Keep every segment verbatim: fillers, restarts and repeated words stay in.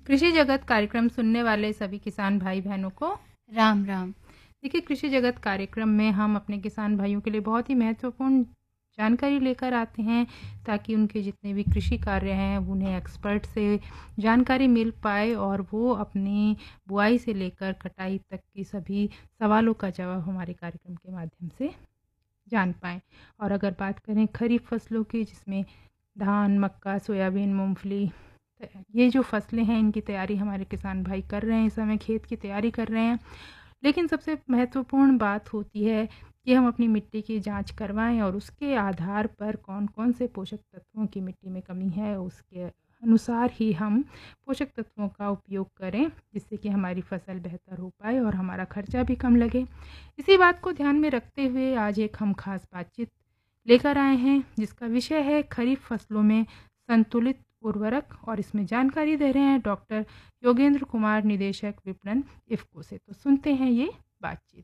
कृषि जगत कार्यक्रम सुनने वाले सभी किसान भाई बहनों को राम राम। देखिए, कृषि जगत कार्यक्रम में हम अपने किसान भाइयों के लिए बहुत ही महत्वपूर्ण जानकारी लेकर आते हैं ताकि उनके जितने भी कृषि कार्य हैं उन्हें एक्सपर्ट से जानकारी मिल पाए और वो अपनी बुआई से लेकर कटाई तक की सभी सवालों का जवाब हमारे कार्यक्रम के माध्यम से जान पाएँ। और अगर बात करें खरीफ फसलों की, जिसमें धान, मक्का, सोयाबीन, मूंगफली, ये जो फसलें हैं इनकी तैयारी हमारे किसान भाई कर रहे हैं, इस समय खेत की तैयारी कर रहे हैं। लेकिन सबसे महत्वपूर्ण बात होती है कि हम अपनी मिट्टी की जांच करवाएं और उसके आधार पर कौन कौन से पोषक तत्वों की मिट्टी में कमी है उसके अनुसार ही हम पोषक तत्वों का उपयोग करें, जिससे कि हमारी फसल बेहतर हो पाए और हमारा खर्चा भी कम लगे। इसी बात को ध्यान में रखते हुए आज एक हम खास बातचीत लेकर आए हैं जिसका विषय है खरीफ फसलों में संतुलित उर्वरक, और इसमें जानकारी दे रहे हैं डॉक्टर योगेंद्र कुमार, निदेशक विपणन इफ्को से। तो सुनते हैं ये बातचीत।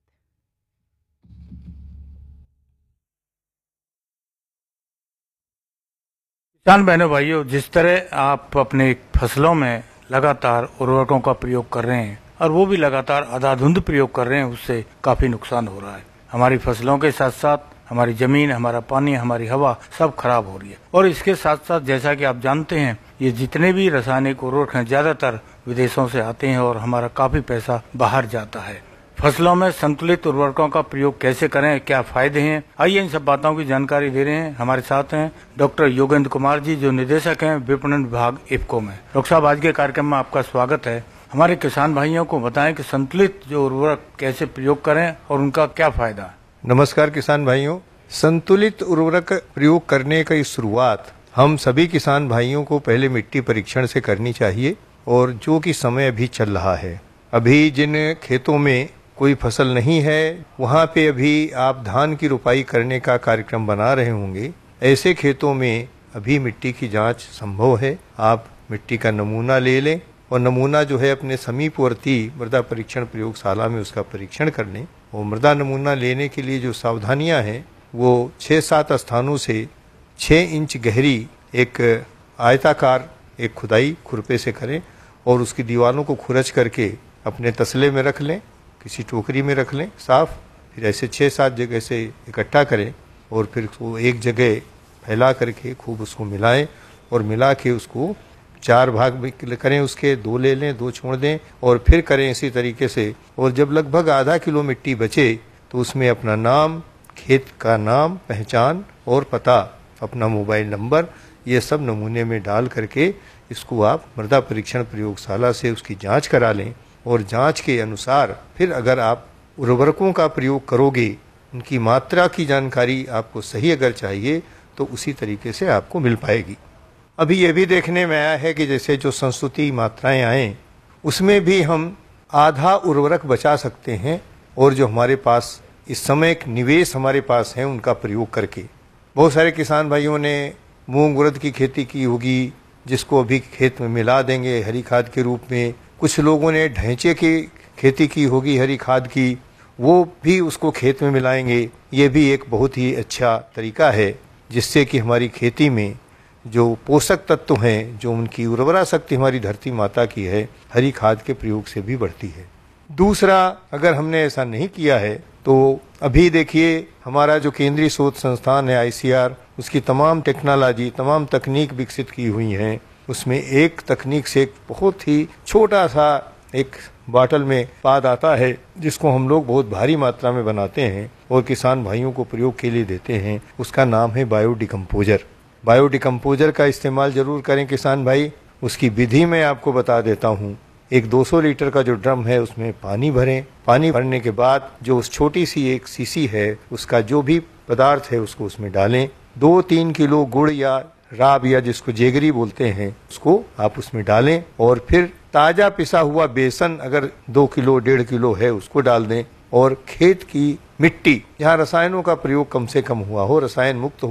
किसान बहनों भाइयों, जिस तरह आप अपने फसलों में लगातार उर्वरकों का प्रयोग कर रहे हैं और वो भी लगातार अंधाधुंध प्रयोग कर रहे हैं, उससे काफी नुकसान हो रहा है। हमारी फसलों के साथ साथ हमारी जमीन, हमारा पानी, हमारी हवा सब खराब हो रही है। और इसके साथ साथ जैसा कि आप जानते हैं, ये जितने भी रासायनिक उर्वरक हैं ज्यादातर विदेशों से आते हैं और हमारा काफी पैसा बाहर जाता है। फसलों में संतुलित उर्वरकों का प्रयोग कैसे करें, क्या फायदे हैं, आइए इन सब बातों की जानकारी दे रहे हैं। हमारे साथ हैं डॉक्टर योगेंद्र कुमार जी, जो निदेशक हैं विपणन विभाग इफ्को में। डॉक्टर साहब, आज के कार्यक्रम में आपका स्वागत है। हमारे किसान भाइयों को बताएं कि संतुलित जो उर्वरक कैसे प्रयोग करें और उनका क्या फायदा है। नमस्कार किसान भाइयों, संतुलित उर्वरक प्रयोग करने की शुरुआत हम सभी किसान भाइयों को पहले मिट्टी परीक्षण से करनी चाहिए। और जो कि समय अभी चल रहा है, अभी जिन खेतों में कोई फसल नहीं है वहाँ पे अभी आप धान की रुपाई करने का कार्यक्रम बना रहे होंगे, ऐसे खेतों में अभी मिट्टी की जांच संभव है। आप मिट्टी का नमूना ले लें और नमूना जो है अपने समीपवर्ती मृदा परीक्षण प्रयोगशाला में उसका परीक्षण कर लें। और मृदा नमूना लेने के लिए जो सावधानियां हैं वो छः सात स्थानों से छः इंच गहरी एक आयताकार एक खुदाई खुरपे से करें और उसकी दीवारों को खुरच करके अपने तसले में रख लें, किसी टोकरी में रख लें साफ। फिर ऐसे छः सात जगह से इकट्ठा करें और फिर उसको एक जगह फैला करके खूब उसको मिलाएं और मिला के उसको चार भाग करें, उसके दो ले लें, दो छोड़ दें और फिर करें इसी तरीके से। और जब लगभग आधा किलो मिट्टी बचे तो उसमें अपना नाम, खेत का नाम, पहचान और पता, अपना मोबाइल नंबर, ये सब नमूने में डाल करके इसको आप मृदा परीक्षण प्रयोगशाला से उसकी जांच करा लें। और जांच के अनुसार फिर अगर आप उर्वरकों का प्रयोग करोगे, उनकी मात्रा की जानकारी आपको सही अगर चाहिए तो उसी तरीके से आपको मिल पाएगी। अभी ये भी देखने में आया है कि जैसे जो संस्तुति मात्राएं आएँ उसमें भी हम आधा उर्वरक बचा सकते हैं। और जो हमारे पास इस समय एक निवेश हमारे पास है उनका प्रयोग करके, बहुत सारे किसान भाइयों ने मूंग उड़द की खेती की होगी जिसको अभी खेत में मिला देंगे हरी खाद के रूप में। कुछ लोगों ने ढैंचे की खेती की होगी हरी खाद की, वो भी उसको खेत में मिलाएंगे। ये भी एक बहुत ही अच्छा तरीका है जिससे कि हमारी खेती में जो पोषक तत्व हैं, जो उनकी उर्वरा शक्ति हमारी धरती माता की है, हरी खाद के प्रयोग से भी बढ़ती है। दूसरा, अगर हमने ऐसा नहीं किया है तो अभी देखिए हमारा जो केंद्रीय शोध संस्थान है आई सी आर, उसकी तमाम टेक्नोलॉजी, तमाम तकनीक विकसित की हुई हैं। उसमें एक तकनीक से एक बहुत ही छोटा सा एक बाटल में पाद आता है जिसको हम लोग बहुत भारी मात्रा में बनाते हैं और किसान भाइयों को प्रयोग के लिए देते हैं। उसका नाम है बायोडिकम्पोजर। बायोडिकम्पोजर का इस्तेमाल जरूर करें किसान भाई। उसकी विधि मैं आपको बता देता हूँ। एक दो सौ लीटर का जो ड्रम है उसमें पानी भरें। पानी भरने के बाद जो उस छोटी सी एक सीसी है उसका जो भी पदार्थ है उसको उसमें डालें। दो तीन किलो गुड़ या राब या जिसको जेगरी बोलते हैं उसको आप उसमें डालें और फिर ताजा पिसा हुआ बेसन अगर दो किलो डेढ़ किलो है उसको डाल दें। और खेत की मिट्टी जहाँ रसायनों का प्रयोग कम से कम हुआ हो, रसायन मुक्त